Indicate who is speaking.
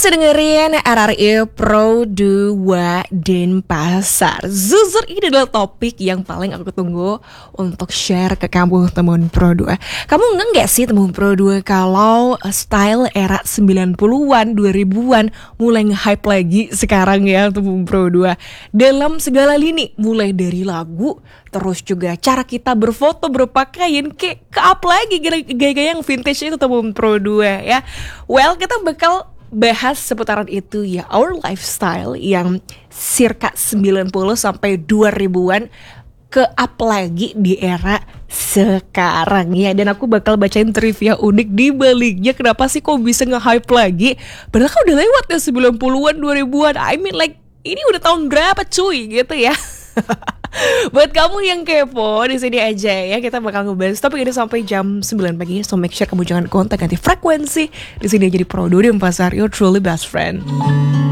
Speaker 1: masih dengerin RRI Pro 2 Denpasar. Jujur ini adalah topik yang paling aku tunggu untuk share ke kamu teman Pro 2. Kamu nggak sih teman Pro 2 kalau style era 90-an, 2000-an mulai nge-hype lagi sekarang ya teman Pro 2. Dalam segala lini, mulai dari lagu, terus juga cara kita berfoto, berpakaian, kayak ke-up lagi gaya-gaya yang vintage itu teman Pro 2 ya. Well, kita bakal bahas seputaran itu ya, our lifestyle yang circa 90 sampai 2000-an ke-up lagi di era sekarang ya. Dan aku bakal bacain trivia unik di baliknya, kenapa sih kok bisa nge-hype lagi padahal kan udah lewat ya 90-an, 2000-an. I mean like ini udah tahun berapa cuy gitu ya. Buat kamu yang kepo, di sini aja ya, kita bakal ngebahas topik ini sampai jam 9 pagi. So make sure kamu jangan kontak ganti frekuensi. Di sini aja di Pro 2 Denpasar, your truly best friend.